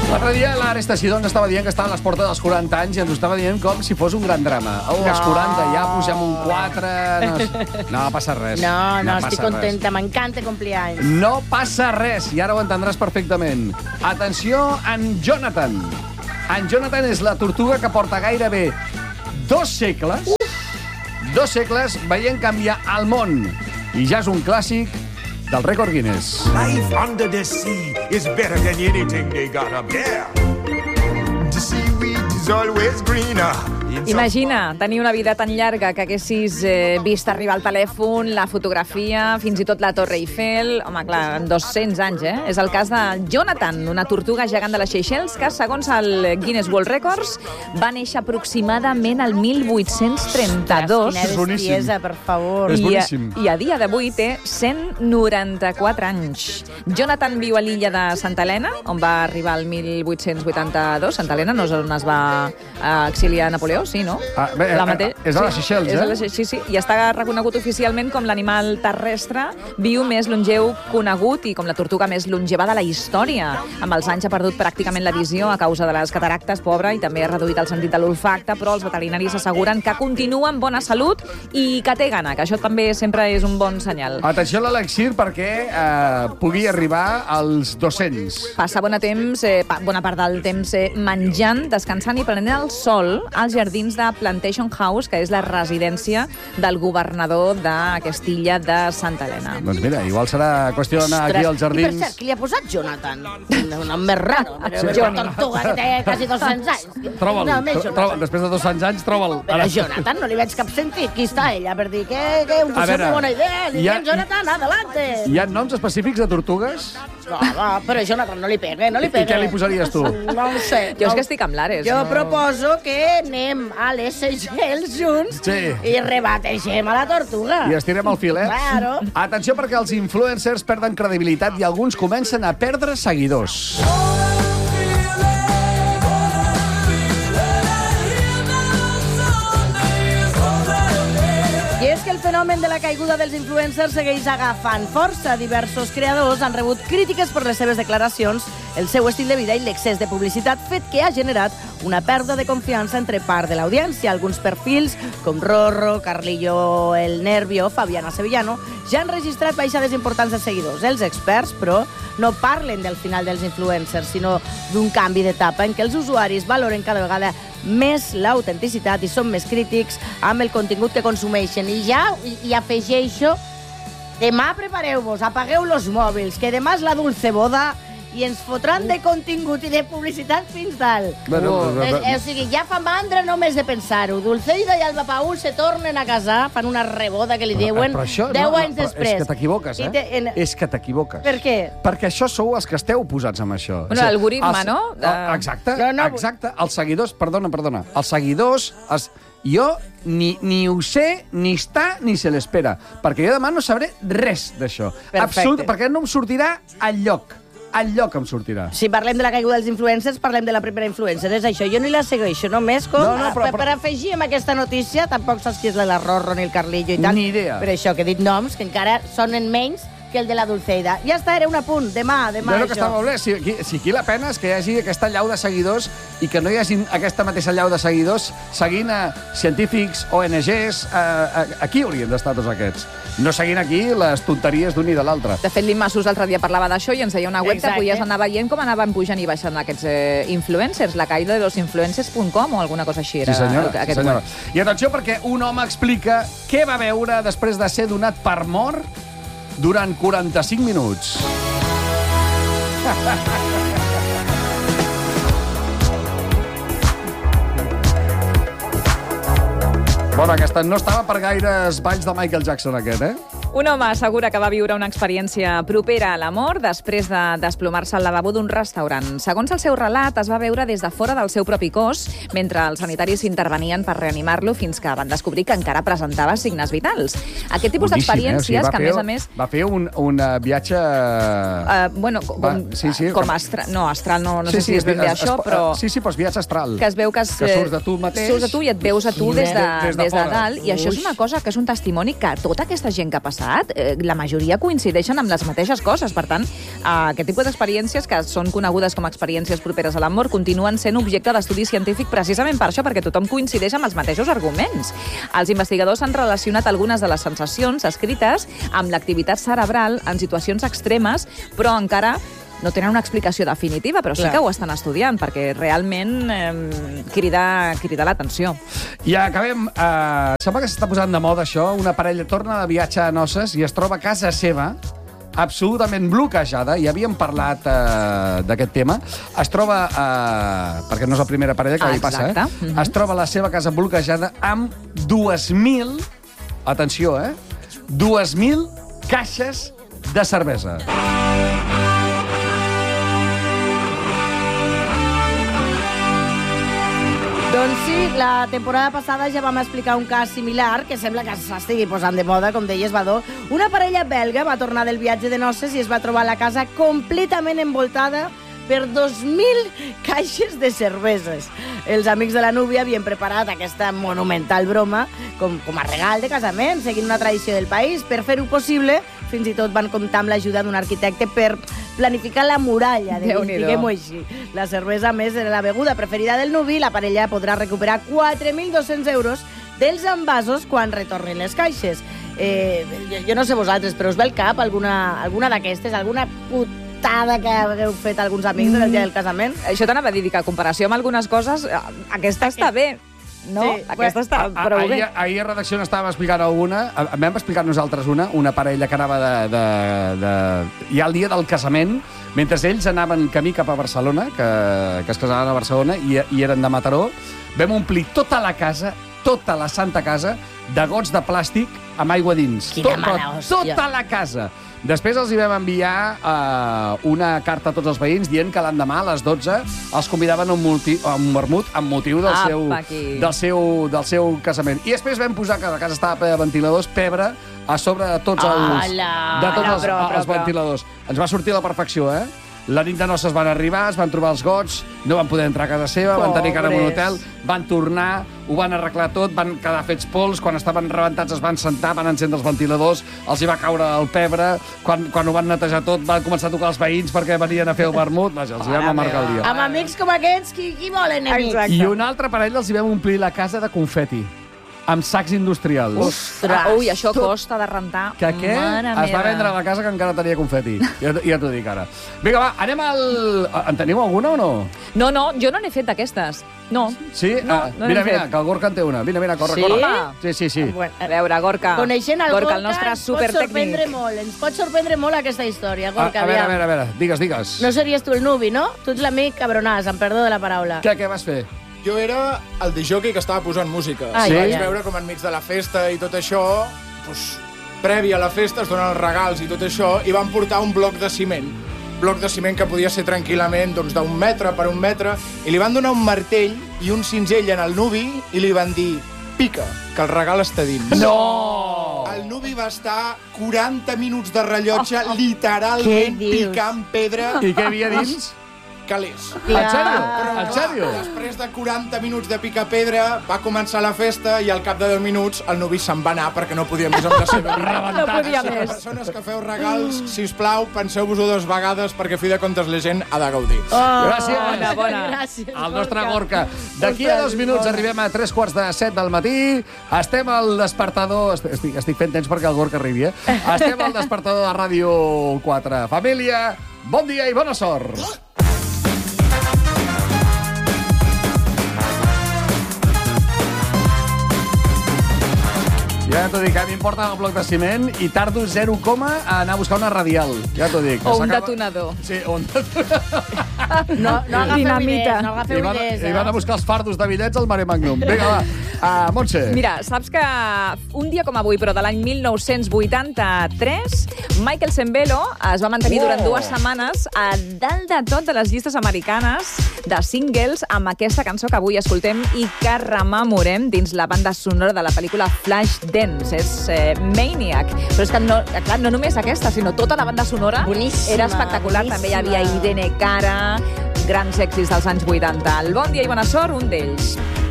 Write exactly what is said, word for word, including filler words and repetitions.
L'altre dia l'Ares Teixidó ens estava dient que estava a les portes dels quaranta anys i ens ho estava dient com si fos un gran drama. Oh, als quaranta ja posem un quatre... No, no passa res. No, no, no estic contenta, m'encanta complir anys. No passa res, i ara ho entendràs perfectament. Atenció, en Jonathan. En Jonathan és la tortuga que porta gairebé dos segles, Uf. dos segles veient canviar el món. I ja és un clàssic del rècord Guinness. Life under the sea is better than anything they got up there. The seaweed is always greener. Imagina tenir una vida tan llarga que haguessis eh, vist arribar el telèfon, la fotografia, fins i tot la Torre Eiffel. Home, clar, en dos-cents anys, eh? És el cas de Jonathan, una tortuga gegant de les Seychelles que, segons el Guinness World Records, va néixer aproximadament el mil vuit-cents trenta-dos. Quina bestiesa, per favor. És I a, boníssim. I a dia d'avui té cent noranta-quatre anys. Jonathan viu a l'illa de Santa Helena, on va arribar el mil vuit-cents vuitanta-dos. Santa Helena no és on es va eh, exiliar Napoleó, sí, no? Ah, bé, la eh, és a les Seychelles, és a eh? les, sí, sí, i està reconegut oficialment com l'animal terrestre viu més longeu conegut i com la tortuga més longeva de la història. Amb els anys ha perdut pràcticament la visió a causa de les cataractes, pobre, i també ha reduït el sentit de l'olfacte, però els veterinaris asseguren que continua en bona salut i que té gana, que això també sempre és un bon senyal. Atenció a l'elixir perquè eh, pugui arribar als dos-cents. Passa bona, temps, eh, bona part del temps eh, menjant, descansant i prenent el sol als jardins de Plantation House, que és la residència del governador d'aquesta illa de Santa Helena. Doncs mira, igual serà qüestió d'anar aquí als I per jardins. cert, qui li ha posat Jonathan? Un nom més raro. Però Sí. una tortuga que té quasi dos-cents anys. Troba'l, No, més tro- Jonathan. troba, després de dos-cents anys, troba'l. Però Jonathan, no li veig cap sentit. Qui està ella per dir que, que us A sembla veure, bona idea? Li hi ha- diem Jonathan, adelante. Hi ha noms específics de tortugues? No, no, però Jonathan no li pegue, no li I pegue. què li posaries tu? No ho sé. Jo és no. que estic amb l'Ares. Jo no... proposo que anem a les Seychelles junts Sí. i rebateixem a la tortuga. I estirem el fil, eh? Claro. Atenció, perquè els influencers perden credibilitat i alguns comencen a perdre seguidors. I és que el fenomen de la caiguda dels influencers segueix agafant força. Diversos creadors han rebut crítiques per les seves declaracions, el seu estil de vida i l'excés de publicitat, fet que ha generat una pèrdua de confiança entre part de l'audiència. Alguns perfils, com Rorro, Carlillo el Nervio, Fabiana Sevillano, ja han registrat baixades importants de seguidors. Els experts, però, no parlen del final dels influencers, sinó d'un canvi d'etapa en què els usuaris valoren cada vegada més l'autenticitat i són més crítics amb el contingut que consumeixen. I ja i, i afegeixo, demà prepareu-vos, apagueu los mòbils, que demà és la dulce boda i ens fotran de contingut i de publicitat fins dalt. Bueno, Oh. però- però- Eh, o sigui, ja fa mandra només de pensar-ho. Dulceida i Alba Paul se tornen a casar, fan una reboda que li diuen Però això, deu no, no, anys però després. És que t'equivoques, I eh? te- en- És que t'equivoques. Per què? Perquè això sou els que esteu posats amb això. Bueno, l'algoritme, no? De... Exacte, No, no. exacte. Els seguidors, perdona, perdona, els seguidors... Els... Jo ni, ni ho sé, ni està, ni se l'espera. Perquè jo demà no sabré res d'això. Perfecte. Absolut, perquè no em sortirà enlloc. Enlloc em sortirà. Si parlem de la caiguda dels influencers, parlem de la primera influencer. És això, jo ni la segueixo, només com... No, no, però- per, però- per afegir amb aquesta notícia, tampoc saps qui és la Rorro ni el Carlillo i tal. Ni idea. Per això que he dit noms que encara sonen menys que el de la Dulceida. Ja està, era un apunt. Demà, demà, Bueno, que això. està molt bé. Si aquí, si aquí la pena és que hi hagi aquesta llau de seguidors i que no hi hagi aquesta mateixa llau de seguidors seguint a científics, O N Ges... A, a, aquí haurien d'estar tots aquests. No seguint aquí les tonteries d'un i de l'altre. De fet, l'Immasús l'altre dia parlava d'això i ens deia una web Exacte. que podies anar veient com anaven pujant i baixant aquests eh, influencers, la caïda de los influencers punt com o alguna cosa així. Sí, Era senyora. el- Sí, aquest senyora. web. I atenció, perquè un home explica què va veure després de ser donat per mort durant quaranta-cinc minuts. Bueno, aquesta no estava per gaires balls de Michael Jackson, aquest, eh? Un home assegura que va viure una experiència propera a la mort després de desplomar-se al lavabo d'un restaurant. Segons el seu relat, es va veure des de fora del seu propi cos mentre els sanitaris intervenien per reanimar-lo fins que van descobrir que encara presentava signes vitals. Aquest tipus Boníssim, d'experiències, eh? O sigui, va que a fer- més a més... Va fer un, un uh, viatge... Uh, bueno, com, Va, sí, sí, com com- astral... No, astral no, no sé si és ben bé es- es- això, però... Sí, sí, però és viatge astral. que es veu que... Es, Que surts de tu mateix. Surts de tu i et veus a tu des de, Des de des de fora. dalt. I això és Ui. una cosa que és un testimoni que tota aquesta gent que ha passat passat, eh, la majoria coincideixen amb les mateixes coses. Per tant, eh, aquest tipus d'experiències, que són conegudes com a experiències properes a la mort, continuen sent objecte d'estudi científic precisament per això, perquè tothom coincideix amb els mateixos arguments. Els investigadors han relacionat algunes de les sensacions escrites amb l'activitat cerebral en situacions extremes, però encara no tenen una explicació definitiva, però sí Clar. que ho estan estudiant, perquè realment eh, crida, crida l'atenció. I acabem... Eh, sembla que s'està posant de moda això. Una parella torna de viatge a noces i es troba a casa seva absolutament bloquejada. Ja havíem parlat eh, d'aquest tema. Es troba, eh, perquè no és la primera parella que Ah, li passa, eh? exacte. Es troba a la seva casa bloquejada amb dues mil, atenció, eh? dues mil caixes de cervesa. Doncs sí, la temporada passada ja vam explicar un cas similar, que sembla que s'estigui posant de moda, com deies, Badó. Una parella belga va tornar del viatge de noces i es va trobar la casa completament envoltada per dos mil caixes de cerveses. Els amics de la núvia havien preparat aquesta monumental broma com, com a regal de casament, seguint una tradició del país. Per fer-ho possible, fins i tot van comptar amb l'ajuda d'un arquitecte per planificar la muralla, de diguem-ho així. La cervesa, a més, era la beguda preferida del nuvi. La parella podrà recuperar quatre mil dos-cents euros dels envasos quan retornin les caixes. Eh, jo, jo no sé vosaltres, però us ve al cap alguna, alguna d'aquestes, alguna putada que hagueu fet alguns amics mm. del dia del casament? Això t'anava a dir, que a comparació amb algunes coses, aquesta està bé. No? Sí, Aquesta està A- prou ahir, bé. ahir a redacció n'estàvem explicant alguna. A- Vam explicar nosaltres una, una parella que anava de, de, de... ja el dia del casament, mentre ells anaven camí cap a Barcelona, que, que es casaven a Barcelona, i, i eren de Mataró, vam omplir tota la casa, tota la santa casa, de gots de plàstic amb aigua dins. Quina Tot- mala hòstia. Tota la casa. Després els hi vam enviar uh, una carta a tots els veïns dient que l'endemà a les dotze els convidaven a un, multi, a un vermut amb motiu del, Apa, seu, aquí. del, seu, del seu casament. I després vam posar, que la casa estava ple de ventiladors, pebre a sobre de tots els, Ala, de tots ala, els, però, però, els però. ventiladors. Ens va sortir a la perfecció, eh? La nit de noces van arribar, es van trobar els gots, no van poder entrar a casa seva, van tenir que anar a un Pobres. hotel, van tornar, ho van arreglar tot, van quedar fets pols, quan estaven rebentats es van sentar, van encendre els ventiladors, els hi va caure el pebre, quan, quan ho van netejar tot van començar a tocar els veïns perquè venien a fer el vermut, vaja, els hi vam amargar el dia. Amb amics com aquests, qui, qui volen amics? Exacte. I una altra parella els hi vam omplir la casa de confeti, amb sacs industrials. Ostres! Ah, ui, això costa de rentar. Que aquest Mare es va meva. vendre a la casa que encara tenia confeti. Ja, ja t'ho dic ara. Vinga, va, anem al... En teniu alguna o no? No, no, jo no n'he fet d'aquestes. No. Sí? No, Ah, no n'he mira, mira, fet. que el Gorka en té una. Vine, vine, corre, Sí? corre. Sí, sí, sí. Bueno, A veure, Gorka. Coneixent el Gorka, Gorka, el nostre ens pot sorprendre supertècnic. molt, ens pot sorprendre molt aquesta història, A, Gorka, a veure, a aviam. veure, a veure, digues, digues. No series tu el nuvi, no? Tu ets l'amic cabronàs, amb perdó de la paraula. Què, què vas fer? Jo era el disjockey que estava posant música. Ai, Sí? Vaig ai, ai. veure com enmig de la festa i tot això, doncs, previ a la festa es donen els regals i tot això, i van portar un bloc de ciment. Bloc de ciment que podia ser tranquil·lament doncs, d'un metre per un metre, i li van donar un martell i un cinzell en el nuvi i li van dir pica, que el regal està dins. No! El nuvi va estar quaranta minuts de rellotge, Què literalment dius? picant pedra I què hi havia dins? calés. En sèrio? Clar. En sèrio? Després de quaranta minuts de picar pedra, va començar la festa i al cap de deu minuts el nuvi se'n va anar perquè no podia més amb la seva vida. No podia Les més. persones que feu regals, si us plau, penseu-vos-ho dues vegades perquè, a fi de comptes, la gent ha de gaudir. Oh, Gràcies. Bona, bona. Gràcies, El nostre Gorka. Gorka. D'aquí a dos minuts arribem a tres quarts de set del matí. Estem al despertador... Estic, estic fent temps perquè el Gorka arribi, eh? Estem al despertador de Ràdio quatre. Família, bon dia i bona sort. Ja t'ho dic, a mi em porten el bloc de ciment i tardo zero coma a anar a buscar una radial. Ja t'ho dic. O un S'acaba- detonador. Sí, o un detonador. No, no agafeu Dinamita. idees, no I agafeu van, idees. I van a buscar els fardos de bitllets al Mare Magnum. Vinga, va. Uh, Montse. Mira, saps que un dia com avui, però de l'any mil nou-cents vuitanta-tres, Michael Sembello es va mantenir Oh. durant dues setmanes a dalt de tot de les llistes americanes de singles amb aquesta cançó que avui escoltem i que rememorem dins la banda sonora de la pel·lícula Flashdance. És eh, Maniac. Però és que no, clar, no només aquesta, sinó tota la banda sonora Boníssima, era espectacular. boníssima. També hi havia Irene Cara, grans èxits dels anys vuitanta. El Bon dia i bona sort, un d'ells.